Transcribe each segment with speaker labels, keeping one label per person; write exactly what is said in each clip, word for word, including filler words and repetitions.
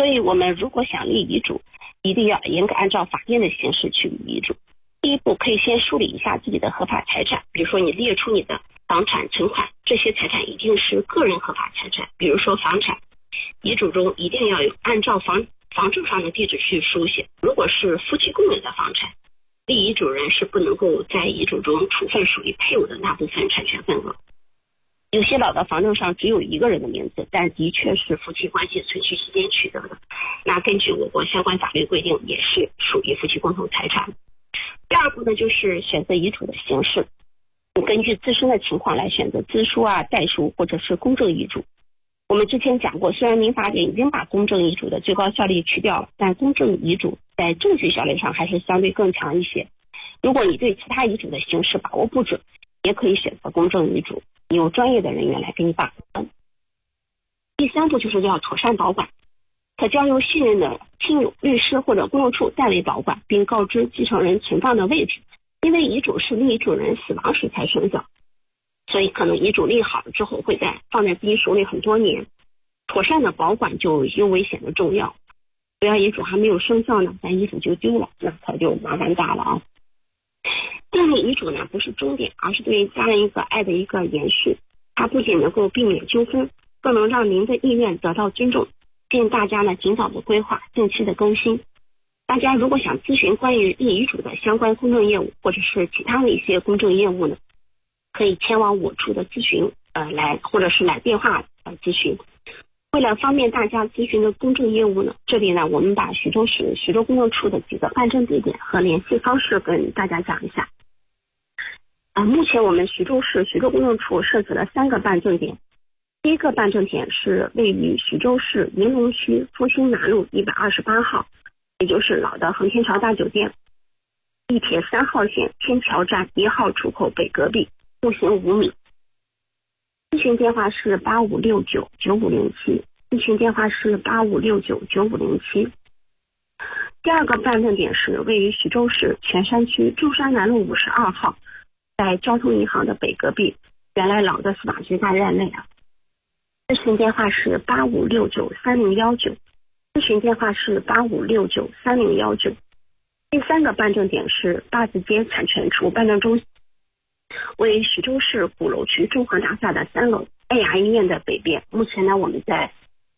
Speaker 1: 所以我们如果想立遗嘱，一定要严格按照法定的形式去立遗嘱。第一步可以先梳理一下自己的合法财产，比如说你列出你的房产、存款，这些财产一定是个人合法财产。比如说房产，遗嘱中一定要有按照房房证上的地址去书写。如果是夫妻共有的房产，立遗嘱人是不能够在遗嘱中处分属于配偶的那部分产权份额。有些老的房证上只有一个人的名字，但的确是夫妻关系存续期间取得的，那根据我国相关法律规定，也是属于夫妻共同财产。第二步呢，就是选择遗嘱的形式，你根据自身的情况来选择自书啊、代书或者是公证遗嘱。我们之前讲过，虽然民法典已经把公证遗嘱的最高效力去掉了，但公证遗嘱在证据效力上还是相对更强一些。如果你对其他遗嘱的形式把握不准，也可以选择公证遗嘱，由专业的人员来给你把关。第三步就是要妥善保管，可交由信任的亲友、律师或者公证处代为保管，并告知继承人存放的位置。因为遗嘱是立遗嘱人死亡时才生效，所以可能遗嘱立好了之后会在放在自己手里很多年，妥善的保管就尤为显得重要。不要遗嘱还没有生效呢，咱遗嘱就丢了，那可就麻烦大了啊。订立遗嘱呢不是终点，而是对家人一个爱的一个延续，它不仅能够避免纠纷，更能让您的意愿得到尊重。建议大家呢尽早的规划，定期的更新。大家如果想咨询关于立遗嘱的相关公证业务，或者是其他的一些公证业务呢，可以前往我处的咨询呃来，或者是来电话呃咨询。为了方便大家咨询的公证业务呢，这里呢我们把徐州市徐州公证处的几个办证地点和联系方式跟大家讲一下。啊、呃，目前我们徐州市徐州公证处设置了三个办证点。第一个办证点是位于徐州市银龙区复兴南路一百二十八号，也就是老的恒天桥大酒店，地铁三号线天桥站一号出口北隔壁，步行五米。咨询电话是八五六九九五零七，咨询电话是八五六九九五零七。第二个办证点是位于徐州市泉山区中山南路五十二号，在交通银行的北隔壁，原来老的司法局大院内啊。咨询电话是八五六九三零一九，咨询电话是八五六九三零一九。第三个办证点是八字街产权处办证中心，位于徐州市鼓楼区中华大厦的三楼 A R 医院的北边。目前呢，我们在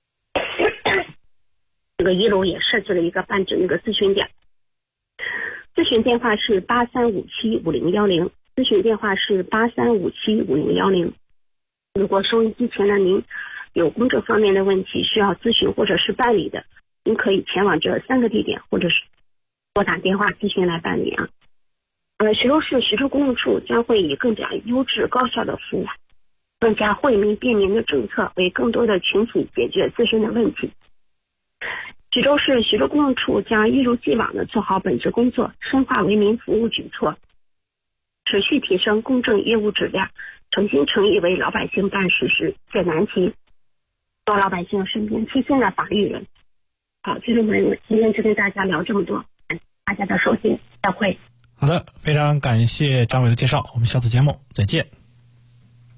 Speaker 1: 这个一楼也设置了一个办证那个咨询点。咨询电话是八三五七五零一零，咨询电话是八三五七五零一零。如果收音机前的您有公证方面的问题需要咨询或者是办理的，您可以前往这三个地点，或者是拨打电话咨询来办理啊。呃，徐州市徐州公证处将会以更加优质高效的服务，更加惠民便民的政策，为更多的群体解决自身的问题。徐州市徐州公证处将一如既往的做好本职工作，深化为民服务举措，持续提升公证业务质量，诚心诚意为老百姓办实事、解难题，做老百姓身边贴心的法律人。好，听众朋友们，今天就跟大家聊这么多，感谢大家的收听，再会。
Speaker 2: 好的，非常感谢张伟的介绍，我们下次节目再见。